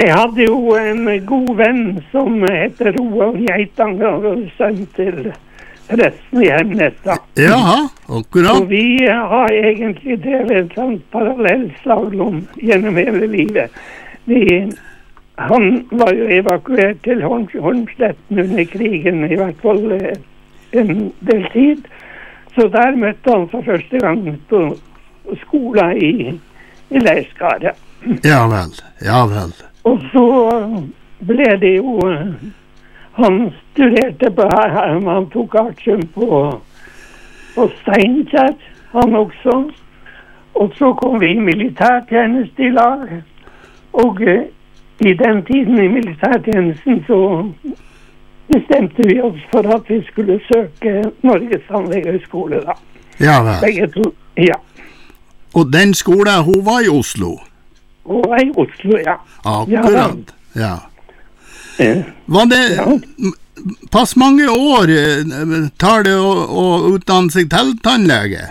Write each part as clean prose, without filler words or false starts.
Jeg hadde jo en god venn som heter Roar Geitang, og sønn til presten i Hemnes da. Jaha, akkurat. Og vi har egentlig drevet et sånt parallellslalom gjennom hele livet. Han var jo evakuert til Holmsletten under krigen, i hvert fall en del tid. Så der møtte han for første gang på skolen i Leirskaret. Ja vel, ja vel. Og så ble det jo, han studerte på her, han tok artium på Steinkjer, han også. Og så kom vi i militærtjeneste i lag, og i den tiden i militærtjenesten så bestemte vi oss for at vi skulle søke Norges tannlegehøgskole da. Ja vel. Begge to, ja. Og den skolen, hun var i Oslo? Hun var i Oslo, ja. Akkurat, ja. Var det pass mange år tar det å utdanne seg til tannlege?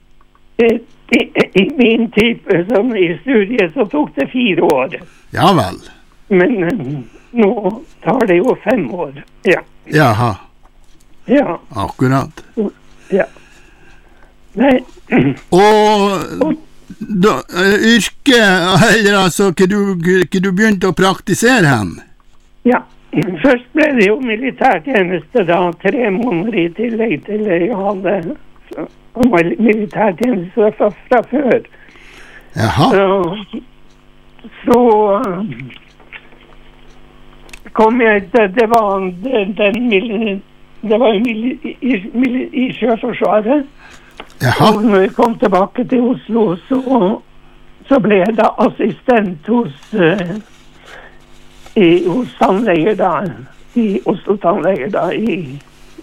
I min type, som i studiet, så tok det 4 år. Ja vel. Men nå tar det jo 5 år, ja. Jaha. Ja. Akkurat. Ja. Nei. Og yrke, eller altså, hva du begynte å praktisere hen? Ja, først ble det jo militærtjeneste da, 3 måneder i tillegg til jeg hadde militærtjeneste fra før. Jaha. Så kom jeg til, det var jo i Sjøforsvaret. Jaha. Og når jeg kom tilbake til Oslo, så ble jeg da assistent hos tannleger da, i Oslo tannleger da, i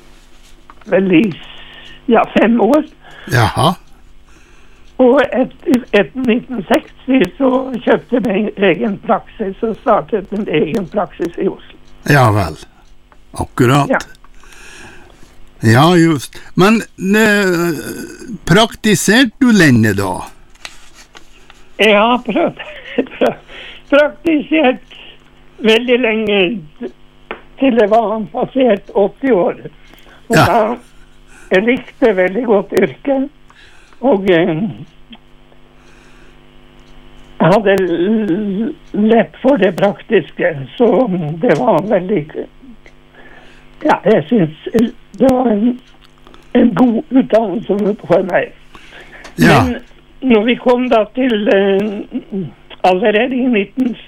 5 år. Jaha. Og etter 1960 så kjøpte jeg meg egen praksis, og startet min egen praksis i Oslo. Ja vel, akkurat. Ja. Ja, just. Men praktiserte du lenge da? Jeg har praktisert veldig lenge til jeg var passert 80 år. Og ja. Da jeg likte veldig godt yrket, og jeg hadde lett for det praktiske, så det var veldig... Ja, jeg synes det var en god utdannelse for meg. Ja. Men når vi kom da til allerede i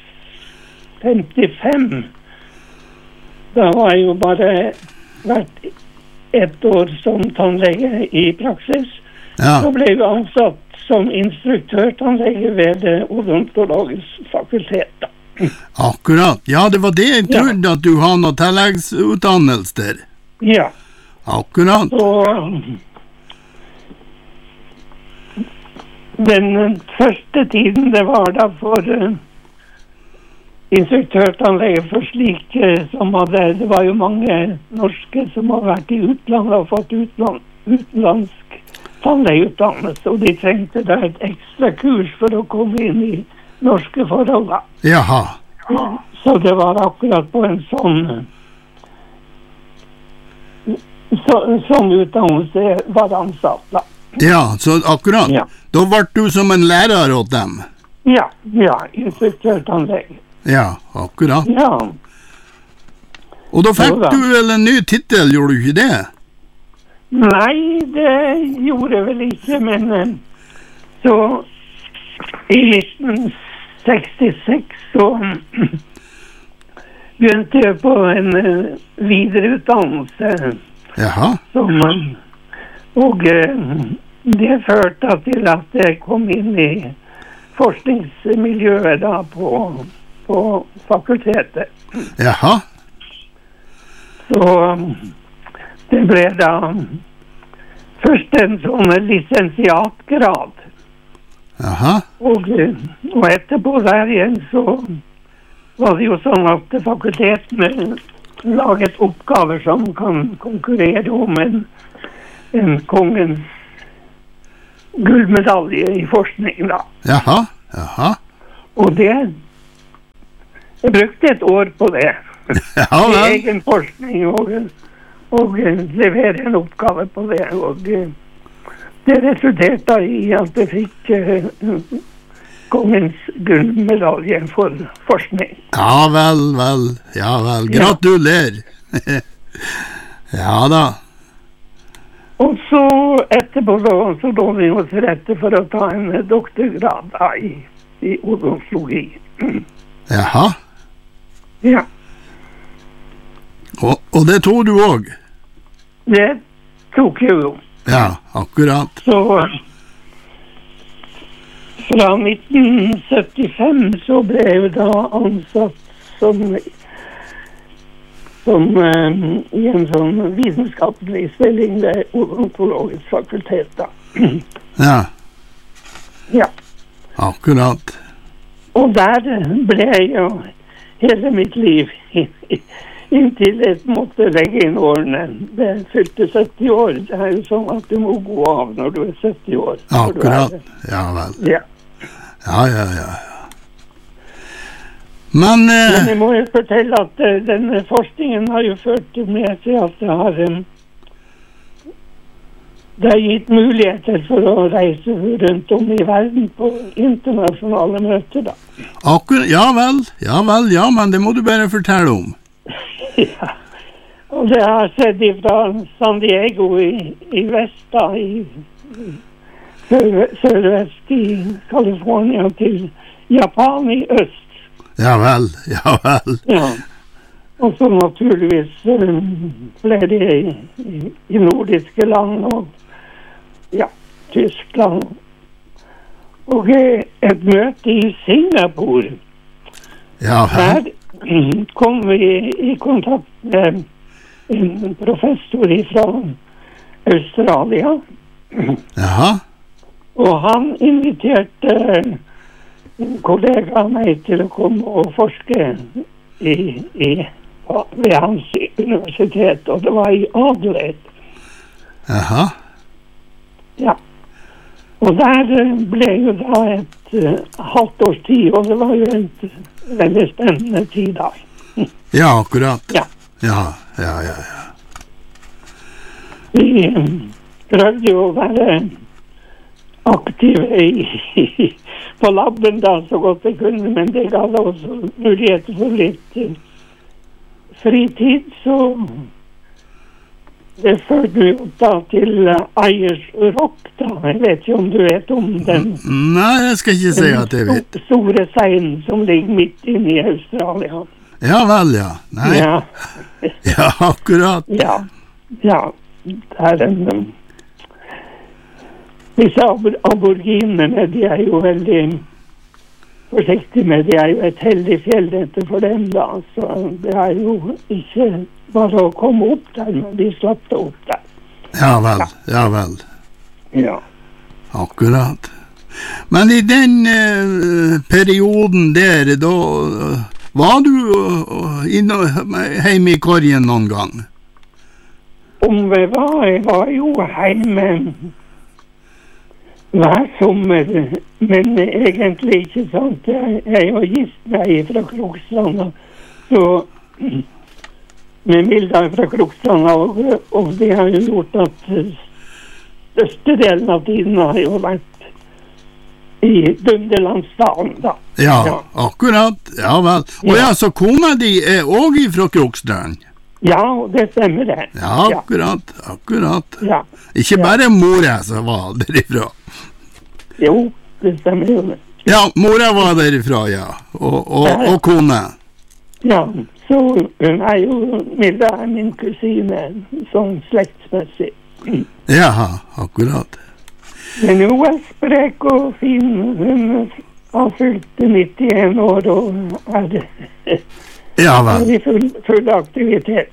1955, da var jeg jo bare vært 1 år som tannlege i praksis. Ja. Så ble jeg ansatt som instruktør-tannlege ved det odontologiske fakultet da. Akkurat. Ja, det var det jeg trodde, at du har noe tilleggsutdannelse der. Ja. Akkurat. Og den første tiden det var da for instruktørtannlege for slik som hadde, det var jo mange norske som har vært i utlandet og fått utenlandsk tannlegeutdannelse, og de trengte da et ekstra kurs for å komme inn i norske forhold da. Jaha. Så det var akkurat på en sånn utdannelse var ansatt da. Ja, så akkurat. Ja. Da ble du som en lærer åt dem. Ja, instruktørtannlege. Ja, akkurat. Ja. Og da fikk du vel en ny titel, gjorde du ikke det? Nei, det gjorde jeg vel ikke, men så i 1966 så begynte jeg på en videreutdannelse. Jaha. Og det førte til at jeg kom inn i forskningsmiljøet da på fakultetet. Jaha. Så det ble da først en sånn lisensiatgrad. Jaha. Og etterpå der igjen så var det jo sånn at fakultetene laget oppgaver som kan konkurrere om en kongens gullmedalje i forskning da. Jaha, jaha. Og det Jeg brukte et år på det. Ja, vel. Egen forskning og levere en oppgave på det. Og det resulterte i at jeg fikk kongens gullmedalje for forskning. Ja vel. Gratulerer. Ja da. Og så etterpå så lå vi oss til rette for å ta en doktorgrad i odontologi. Jaha. Ja. Og det tog du også? Det tok jeg jo. Ja, akkurat. Så fra 1975 så ble jeg jo da ansatt som i en sånn vitenskapelig stilling ved odontologisk fakultet da. Ja. Ja. Akkurat. Og der ble jeg jo hele mitt liv inntil jeg måtte legge inn årene. Det fylte 70 år. Det er jo sånn at du må gå av når du er 70 år. Akkurat. Ja vel. Ja. Ja. Men jeg må jo fortelle at denne forskningen har jo ført med seg at det har gitt muligheter for å reise rundt om i verden på internasjonale møter da. Akkurat, ja vel, men det må du bare fortelle om. Ja, og det har skjedd fra San Diego i vest da, i sørvest i California til Japan i øst. Ja vel. Ja, og så naturligvis flere i nordiske land og ja, Tyskland. Og et møte i Singapore. Ja vel. Der kom vi i kontakt med en professor fra Australia. Jaha. Og han inviterte en kollega av meg til å komme og forske ved hans universitet, og det var i Adelaide. Jaha. Ja. Og der ble jo da et halvt års tid, og det var jo en veldig spennende tid da. Ja, akkurat. Ja. Ja. Vi prøvde jo å være aktive på labben da så godt jeg kunne, men det ga også mulighet for litt fritid, så det førte vi opp da til Ayers Rock da. Jeg vet ikke om du vet om den. Nei, jeg skal ikke si at jeg vet. Den store seien som ligger midt inne i Australia. Ja vel, ja. Nei. Ja, akkurat. Ja. Det er en disse aborginene, de er jo veldig forsiktige med, de er jo et heldig fjellrette for dem da, så det er jo ikke bare å komme opp der, men de slapp det opp der. Ja vel. Ja. Akkurat. Men i den perioden der, da var du hjemme i Korgen noen gang? Om jeg var jo hjemme hver sommer, men egentlig ikke sant. Jeg har gift meg fra Krokstrand, så med Milda fra Krokstrand, og det har jo gjort at største delen av tiden har jo vært i Dunderlandsdalen da. Ja, akkurat. Ja vel. Og ja, så kona di er også fra Krokstrand? Ja, det stemmer det. Ja, akkurat. Ja. Ikke bare mora som var derifra. Jo, det stemmer jo det. Ja, mora var derifra, ja. Og kone. Ja, så hun er jo Milda er min kusine, sånn slektsmessig. Ja, akkurat. Men hun er sprek og fin. Hun har fylt 91 år og er i full aktivitet.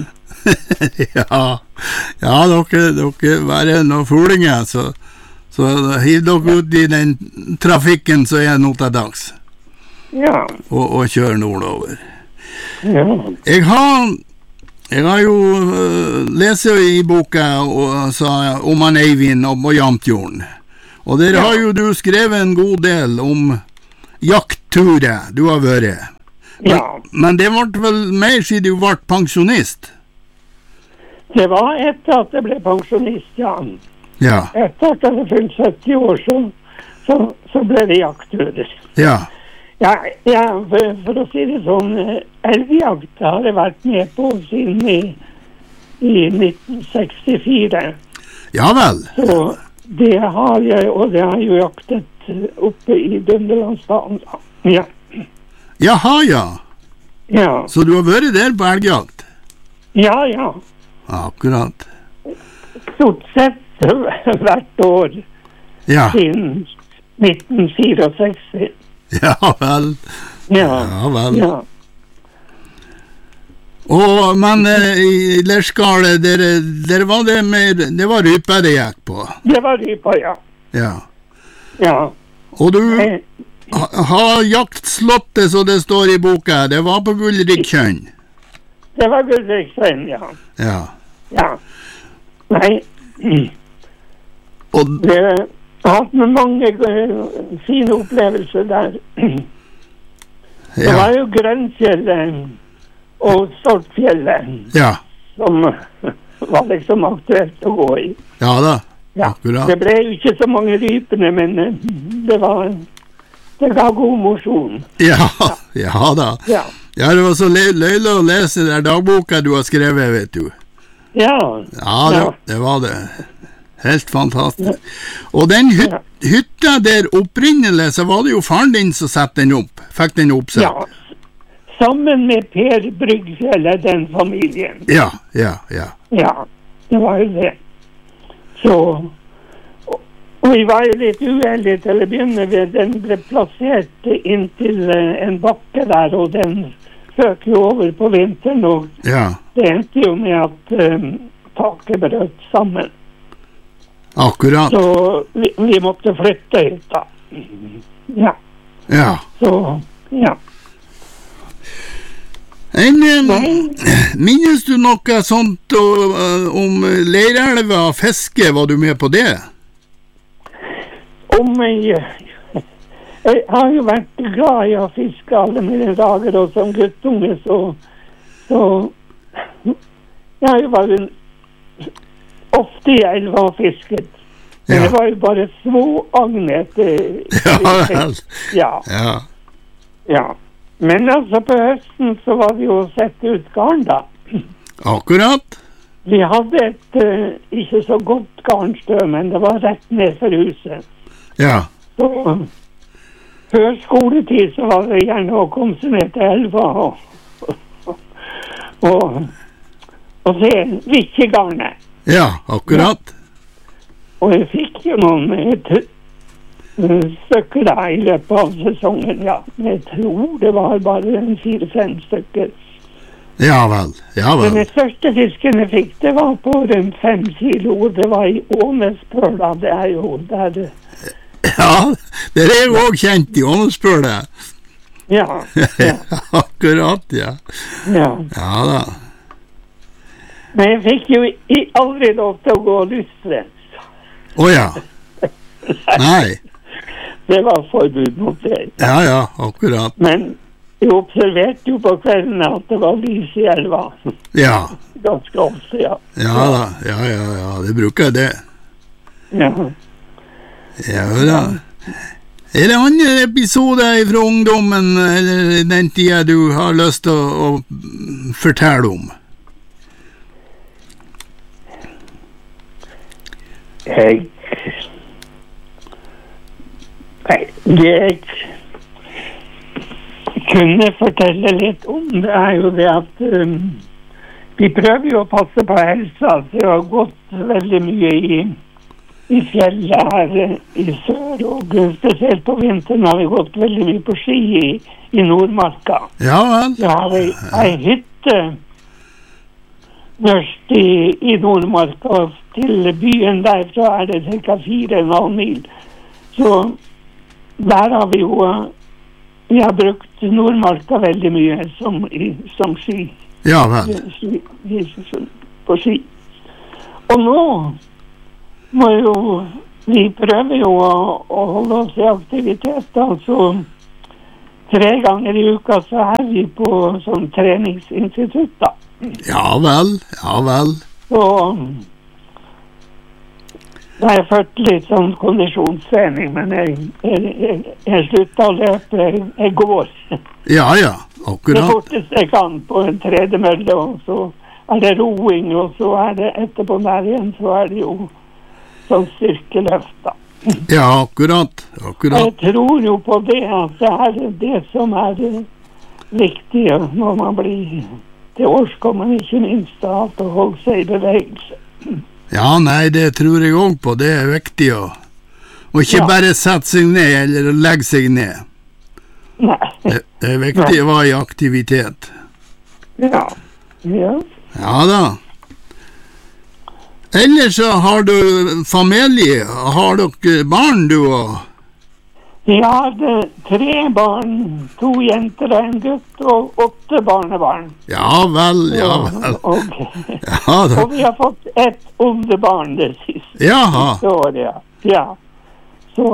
Ja, dere være noen fulinger, så hiv dere ut i den trafikken som er nå til dags. Ja. Og kjør nordover. Ja. Jeg har jo lest i boka om han Eivind og Jamtjorden. Og der har jo du skrevet en god del om jaktturer du har vært. Ja. Men det ble vel mer siden du ble pensjonist? Det var etter at jeg ble pensjonist, ja. Ja. Etter at jeg hadde fylt 70 år, så ble det jaktturer. Ja. Ja, for å si det sånn, elgjakt har jeg vært med på siden i 1964. Ja vel. Så det har jeg, og det har jeg jaktet oppe i Dunderlandsdalen. Ja. Jaha, ja. Ja. Så du har vært der på elgjakt? Ja, ja. Akkurat. Stort sett hvert år siden 1964. Ja vel. Ja vel. Ja. Men i Lerskal, der var det mer, det var rypa det gikk på? Det var rypa, ja. Ja. Og du har jaktslottet, så det står i boka, det var på Gullrikkjønn? Det var Gullrikkjønn, ja. Ja. Nei. Og det har hatt med mange fine opplevelser der. Det var jo Grønnfjellet og Stortfjellet som var liksom aktuelt å gå i. Ja da, akkurat. Det ble jo ikke så mange rypene, men det ga god mosjon. Ja da. Ja, det var så løylig å lese der dagboka du har skrevet, vet du. Ja, det var det. Helt fantastisk. Og den hytta der opprinnelig, så var det jo faren din som satte den opp. Fikk den oppsatt. Ja, sammen med Per Bryggfjell, den familien. Ja, det var jo det. Så, og vi var jo litt uheldige til å begynne ved. Den ble plassert inntil en bakke der, og den føk jo over på vinteren, og det endte jo med at taket brøt sammen. Akkurat. Så vi måtte flytte ut da. Ja. Så, ja. Minnes du noe sånt om Leirelva fiske? Var du med på det? Jeg har jo vært glad i å fiske alle mine dager, og som guttunge så jeg har jo vært ofte i elva og fisket. Men det var jo bare små agneter. Ja. Men altså på høsten så var det jo å sette ut garn da. Akkurat. Vi hadde et ikke så godt garnstø, men det var rett ned for huset. Ja. Så før skoletid så var det gjerne å komme seg ned til elva og se vikkegarnet. Ja, akkurat. Og jeg fikk jo noen stykker da i løpet av sesongen, ja. Jeg tror det var bare 4-5 stykker. Ja vel. Den største fisken jeg fikk, det var på rundt 5 kilo. Det var i Ånespøla, det er jo der. Ja, det er jo også kjent i Ånespøla. Ja. Akkurat, ja. Ja da. Men jeg fikk jo aldri lov til å gå lystrenns. Ja. Nei. Det var forbud mot det. Ja, akkurat. Men jeg observerte jo på kvelden at det var lys i elva. Ja. Ganske ofte, ja. Ja, det bruker det. Ja da. Er det andre episoder fra ungdommen eller den tida du har lyst til å fortelle om? Jeg kunne fortelle litt om det er jo det at vi prøver jo å passe på helsa. Så jeg har gått veldig mye i fjellet her i sør, og spesielt på vinteren har vi gått veldig mye på ski i Nordmarka. Ja vel. Jeg har en hytte først i Nordmarka, til byen derfra er det ca. 4,5 mil. Så der har vi jo vi har brukt Nordmarka veldig mye som ski. Ja vel. På ski. Og nå må jo vi prøve jo å holde oss i aktivitet, altså 3 ganger i uka så vi på sånn treningsinstitutt da. Ja vel. Så da har jeg ført litt sånn kondisjonstrening, men jeg sluttet å løpe, jeg går. Ja, akkurat. Det forteste jeg kan på en tredemølle, og så det roing, og så det etterpå der igjen, så det jo sånn styrkeløft da. Ja, akkurat. Jeg tror jo på det, at det det som viktig når man blir til årskommen, ikke minst av å holde seg i bevegelse. Ja, nei, det tror jeg også på. Det viktig å ikke bare sette seg ned eller legge seg ned. Nei. Det viktig å være i aktivitet. Ja. Ja da. Ellers så har du familie. Har dere barn, du også? Jeg hadde 3 barn, 2 jenter og en gutt, og 8 barnebarn. Ja vel. Og vi har fått et oldebarn det siste året. Ja. Så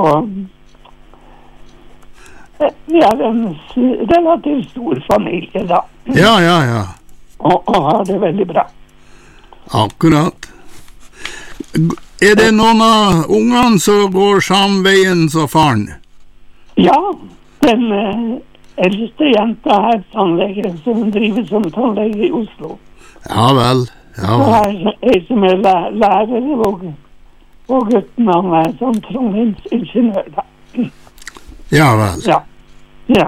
vi en relativt stor familie da. Ja. Og har det veldig bra. Akkurat. Det noen av ungene som går samme veien som faren? Ja, den eldste jenta tannlege, som driver som tannlege i Oslo. Ja vel. Så jeg som lærer, og gutten han som trondheimsingeniør da. Ja vel. Ja.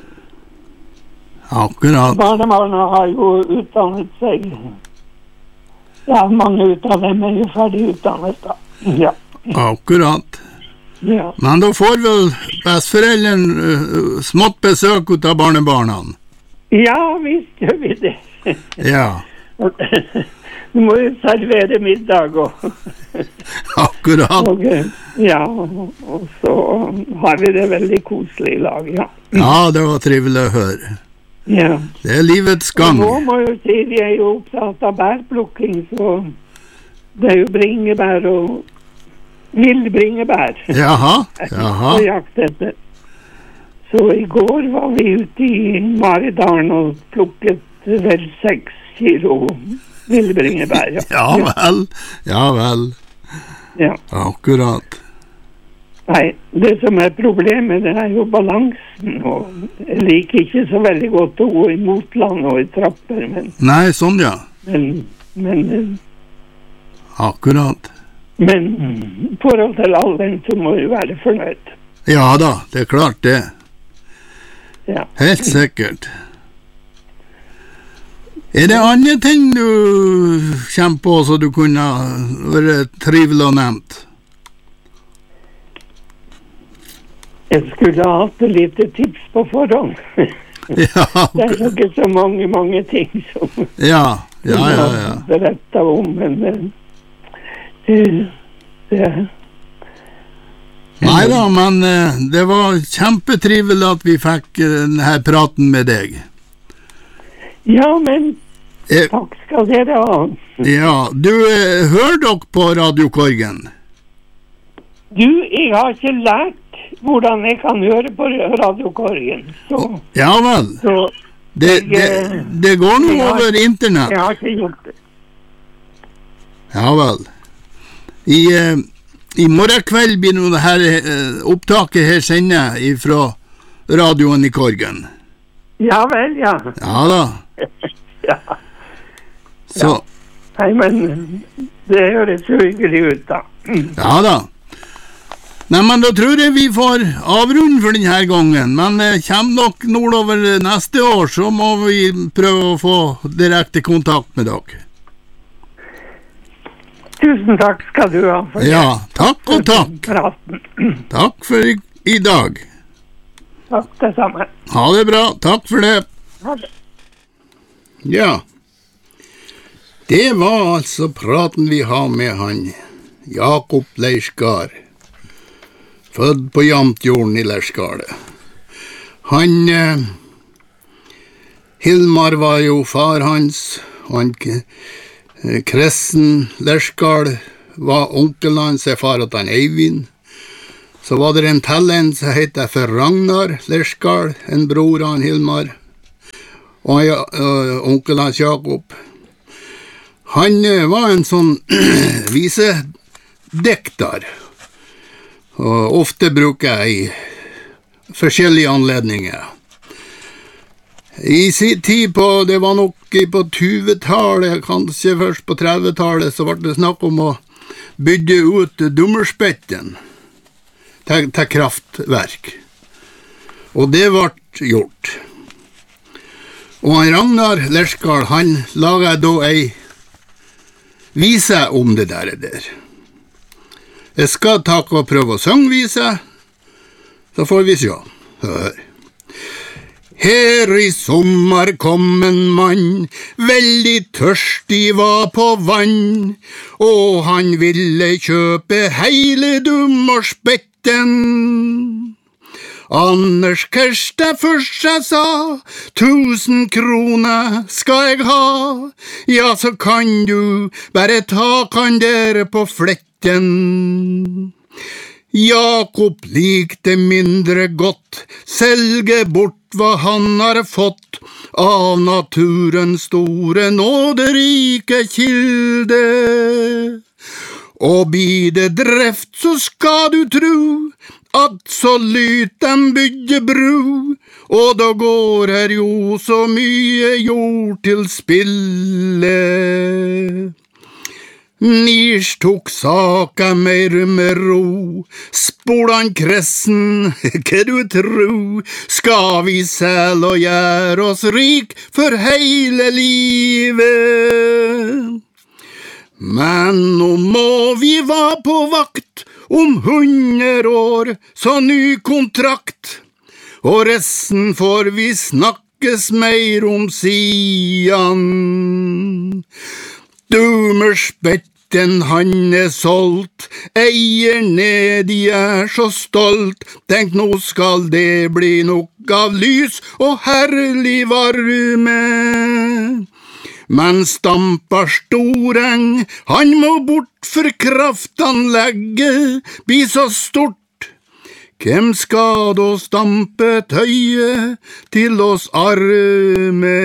Akkurat. Barnebarna har jo utdannet seg. Ja, mange av dem jo ferdig utdannet da. Ja. Akkurat. Ja. Men da får vel besteforeldrene smått besøk ut av barnebarna? Ja, visst gjør vi det. Ja. Du må jo servere middag og... Akkurat. Og så har vi det veldig koselig i lag, ja. Ja, det var trivelig å høre. Ja. Det livets gang. Og nå må jo si vi jo opptatt av bærplukking, så det jo bringebær og villbringebær. Jaha. Og jakt etter. Så i går var vi ute i Maridalen og plukket vel 6 kilo villbringebær. Ja vel. Ja. Akkurat. Nei, det som problemet, det jo balansen, og jeg liker ikke så veldig godt å gå i motland og i trapper, men... Nei, sånn ja. Men akkurat. Men forhold til alderen så må du være fornøyd. Ja da, det klart det. Ja. Helt sikkert. Det andre ting du kommer på så du kunne være trivelig og nevnt? Jeg skulle ha hatt et lite tips på forhånd. Ja, det jo ikke så mange ting som ja. berettet om, men Nei da, men det var kjempetrivelig at vi fikk denne praten med deg. Ja, men takk skal dere ha. Ja, du hører dere på Radio Korgen? Jeg har ikke lært hvordan jeg kan høre på Radio Korgen. Ja vel. Det går nå over internett. Jeg har ikke gjort det. Ja vel. I morgen kveld blir nå det her opptaket her sendet fra radioen i Korgen. Ja vel, ja. Ja da. Ja. Så. Nei, men det høres jo hyggelig ut da. Ja da. Nei, men da tror jeg vi får avrunde for denne gangen, men kommer dere nordover neste år, så må vi prøve å få direkte kontakt med dere. Tusen takk skal du ha. Ja, takk og takk. Takk for i dag. Takk det samme. Ha det bra, takk for det. Ha det. Ja, det var altså praten vi har med han, Jakob Leirskar. Født på Jamtjorden i Leirskalet. Han, Hilmar var jo far hans, og han, Kressen Leirskal var onkelen hans, far at han Eivind. så var det en tellen som heter for Ragnar Lerskal, en bror av Hilmar, og onkel hans Jakob. Han var en sånn visedikter, og ofte bruker jeg i forskjellige anledninger. I sin tid det var nok på 20-tallet, kanskje først på 30-tallet, så ble det snakk om å bygge ut Dummersbetten til kraftverk. Og det ble gjort. Og Ragnar Lerskal, han laget da ei vise om det der. Jeg skal og prøve å synge vise, så får vi se. Hør. Her i sommer kom en mann, veldig tørstig var på vann, og han ville kjøpe hele Dummersbetten. Anders Kerstad først jeg sa, 1000 kroner skal jeg ha, ja så kan du bare ta kan dere på fletten. Jakob likte mindre godt, selge bort hva han har fått av naturens store nåderike kilde. Og blir det dreft, så skal du tro at så lyt dem bygge bru, og da går her jo så mye jord til spille. Nirs tok saka mer med ro, spolan kressen, hva du tro, skal vi selv og gjøre oss rik for hele livet. Men nå må vi være på vakt, om 100 år, så ny kontrakt, og resten får vi snakkes mer om sidan. Dummersbetten han solgt, eier ned, de så stolt, tenk nå skal det bli nok av lys og herlig varme. Men Stampar Storeng, han må bort for kraftanlegget blir så stort. Hvem skal da stampe tøyet til oss arme?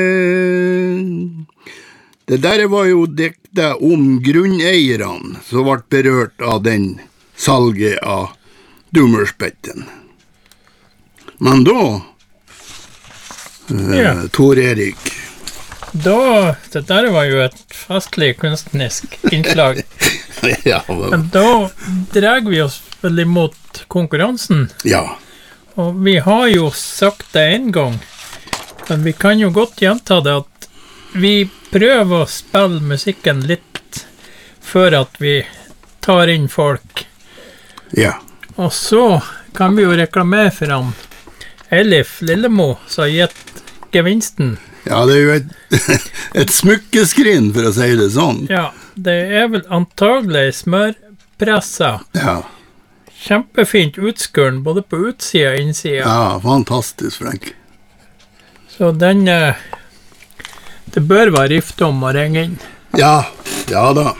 Det der var jo dikta om grunneierne som ble berørt av den salget av Dummersbetten. Men da, Tor Erik, det der var jo et festlig kunstnerisk innslag. Ja, men da drar vi oss vel imot konkurransen. Ja. Og vi har jo sagt det en gang, men vi kan jo godt gjenta det at vi prøver å spille musikken litt før at vi tar inn folk. Ja. Og så kan vi jo reklamere for han Elif Lillemo som har gitt gevinsten. Ja, det jo et smykkeskrin, for å si det sånn. Ja, det vel antagelig smørpressa. Ja. Kjempefint utskåren, både på utsida og innsida. Ja, fantastisk, Frank. Så den, det bør være rift om å ringe inn. Ja da.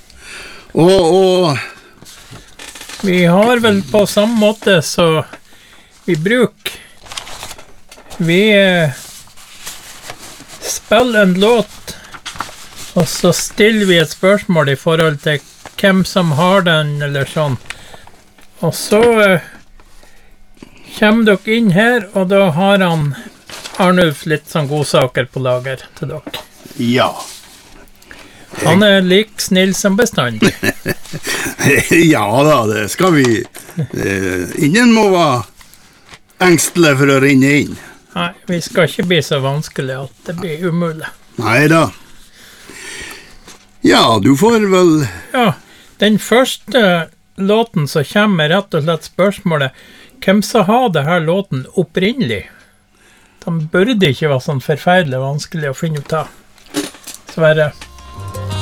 Og vi har vel på samme måte så vi bruker. Vi spiller en låt, og så stiller vi et spørsmål i forhold til hvem som har den, eller sånn. Og så kommer dere inn her, og da har han Arnulf litt sånn godsaker på lager til dere. Ja. Han like snill som bestandig. Ja da, det skal vi. Ingen må være engstelig for å rinne inn. Nei, vi skal ikke bli så vanskelig at det blir umulig. Neida. Ja, du får vel... Ja, den første låten så kommer rett og slett spørsmålet hvem som har det her låten opprinnelig? Den burde ikke være sånn forferdelig vanskelig å finne ut av. Sverre.